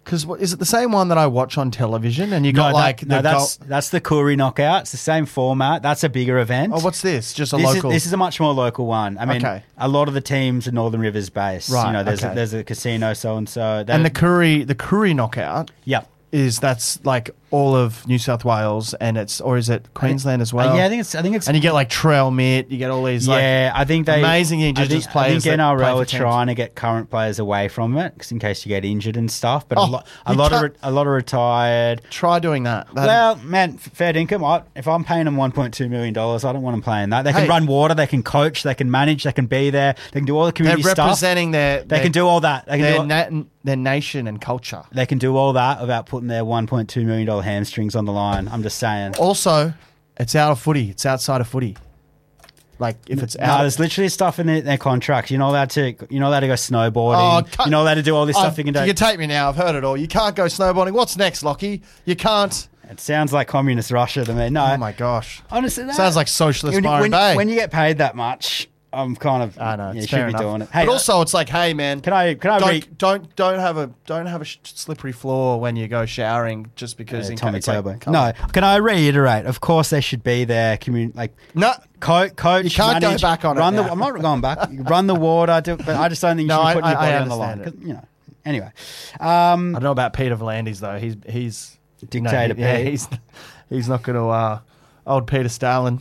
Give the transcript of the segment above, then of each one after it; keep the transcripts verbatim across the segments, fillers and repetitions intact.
Because is it the same one that I watch on television? And you No, got that- like no, the that's goal- that's the Koori knockout. It's the same format. That's a bigger event. oh, what's this? Just a this local. Is, this is a much more local one. I mean, Okay. a lot of the teams are Northern Rivers based. Right, You know, there's okay. a, there's a casino so and so. and the Curry, the Curry knockout Yep. is that's like all of New South Wales, and it's or is it Queensland as well? Uh, yeah, I think it's. I think it's. and you get like trail mitt, you get all these like yeah, I think they amazing Indigenous I think, players I think that N R L play for are teams. trying to get current players away from it, 'cause in case you get injured and stuff. But Oh, a lot, a you lot of can't- re- a lot of retired. try doing that. That- Well, man, f- fair income. I, if I'm paying them one point two million dollars, I don't want them playing that. They can Hey. run water, they can coach, they can manage, they can be there, they can do all the they're community stuff. representing their, They their can do all that. They can do their, all, na- their nation and culture. they can do all that without putting their one point two million dollars hamstrings on the line. I'm just saying. Also, it's out of footy. It's outside of footy. Like if it's No, out, there's literally stuff in their, their contracts. You're not allowed to. You're not allowed to go snowboarding. Oh, cut- you're not allowed to do all this Oh, stuff. You can do. you can take me now. I've heard it all. You can't go snowboarding. What's next, Lockie? You can't. It sounds like communist Russia to me. No, Oh my gosh. honestly, that, Sounds like socialist when, you- Byron when, Bay. when you get paid that much, I'm kind of. I know. Yeah, It's you fair should be enough. doing it. Hey, but also, it's like, hey, man, can I? Can I don't, read? don't don't have a don't have a sh- slippery floor when you go showering just because Uh, in Tommy case, like, Turbo. come no, on. can I reiterate? Of course, they should be there. Commun- like no. co- coach. You can't go manage, back on it run the. now. I'm not going back. Run the water, do, but I just don't think you No, should I- be putting your I- I body on the line. understand 'Cause, you know. Anyway, um, I don't know about Peter Volandis though. He's he's Dictator no, he- yeah, Pete. he's he's not going to uh, old Peter Stalin.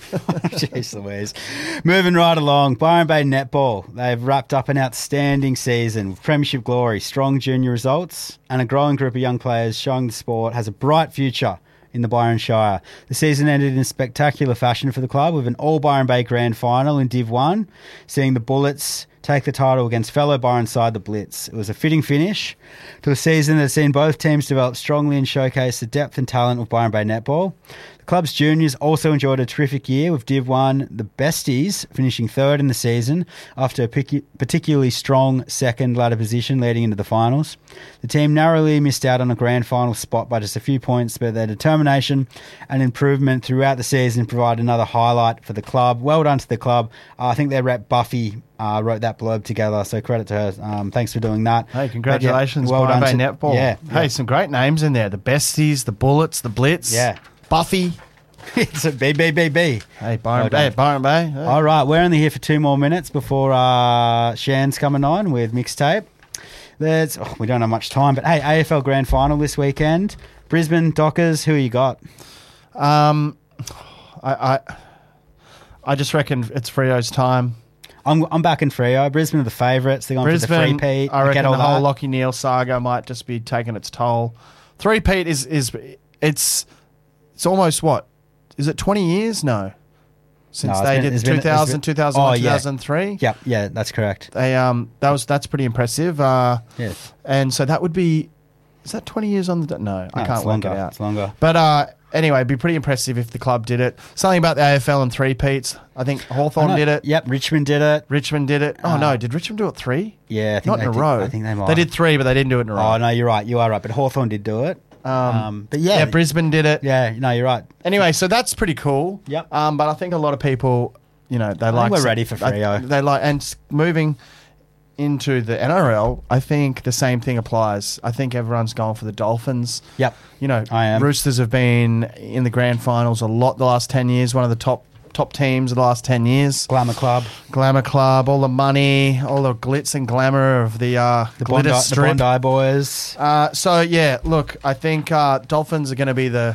Jeez Louise. Moving right along, Byron Bay Netball. They've wrapped up an outstanding season with premiership glory, strong junior results, and a growing group of young players showing the sport has a bright future in the Byron Shire. The season ended in spectacular fashion for the club with an all Byron Bay grand final in Div one, seeing the Bullets take the title against fellow Byron side, the Blitz. It was a fitting finish to a season that's seen both teams develop strongly and showcase the depth and talent of Byron Bay Netball. The club's juniors also enjoyed a terrific year with Div one, the Besties, finishing third in the season after a pic- particularly strong second ladder position leading into the finals. The team narrowly missed out on a grand final spot by just a few points, but their determination and improvement throughout the season provided another highlight for the club. Well done to the club. Uh, I think their rep Buffy uh, wrote that blurb together, so credit to her. Um, thanks for doing that. Hey, congratulations, But yeah, Byron Bay to- Netball. Yeah, Hey, yeah. some great names in there. The Besties, the Bullets, the Blitz. Yeah. Buffy. It's a B B B B. Hey, Byron Well Bay. done. Byron Bay. Hey. All right, we're only here for two more minutes before uh, Shan's coming on with mixtape. There's, oh, we don't have much time, but hey, A F L Grand Final this weekend. Brisbane Dockers, who you got? Um, I, I, I just reckon it's Freo's time. I'm I'm back in Freo. Brisbane are the favourites. They're going for Brisbane, the three-peat. I They reckon get all the whole that. Lockie Neal saga might just be taking its toll. Three-peat is, is it's it's almost what? Is it twenty years? No. Since No, it's they been- did it's the been- two thousand, it's been- two thousand one, Oh, yeah. two thousand three. Yep, yeah, that's correct. They um that was that's pretty impressive. Uh, Yeah. and so that would be is that twenty years on the no, I No, can't it's work longer. it out. It's longer. But uh, anyway, it'd be pretty impressive if the club did it. Something about the A F L and three-peats. I think Hawthorn I know. did it. Yep, Richmond did it. Richmond did it. Oh Uh, no, did Richmond do it three? Yeah, I think Not they in a did- row. I think they might. They did three, but they didn't do it in a row. Oh no, you're right. You are right. But Hawthorn did do it. Um, Um, but yeah, yeah, Brisbane did it. yeah, no, you're right. Anyway, so that's pretty cool. Yep. Um, but I think a lot of people, you know, they think like. we're ready for they- Freo. They like and s- moving into the N R L. I think the same thing applies. I think everyone's going for the Dolphins. Yep. You know, I am. Roosters have been in the grand finals a lot the last ten years. One of the top top teams of the last ten years. Glamour Club, Glamour Club, all the money, all the glitz and glamour of the uh, the glitter Bondi, the strip. Bondi Boys. Uh, so yeah, look, I think uh, Dolphins are going to be the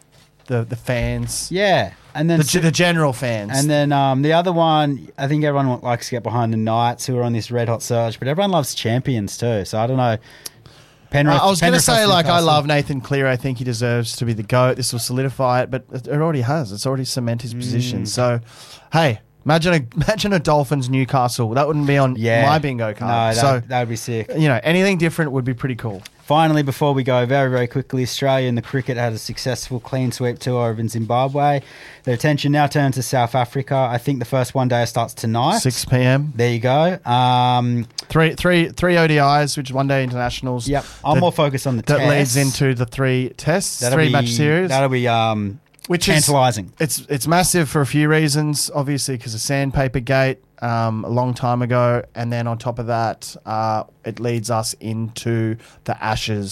the the fans, Yeah, and then the, g- the general fans. and then um, the other one, I think everyone likes to get behind the Knights, who are on this red hot surge, but everyone loves champions too. So I don't know. Penrith, I was going to Penrith say, versus like, I Newcastle. love Nathan Clear. I think he deserves to be the GOAT. This will solidify it, but it already has. It's already cemented his Mm. position. So, hey, imagine a imagine a Dolphins Newcastle. That wouldn't be on Yeah. my bingo card. No, that, so, that would be sick. you know, anything different would be pretty cool. Finally, before we go, very, very quickly, Australia in the cricket had a successful clean sweep tour over in Zimbabwe. Their attention now turns to South Africa. I think the first one day starts tonight. six p.m. There you go. Um, Three, three, three O D Is, which is one day internationals. yep. I'm that, more focused on the that tests. leads into the three tests, That'll three be- match series. That'll be um, Which is- tantalising. It's it's massive for a few reasons. Obviously, because of Sandpaper Gate um, a long time ago, and then on top of that, uh, it leads us into the Ashes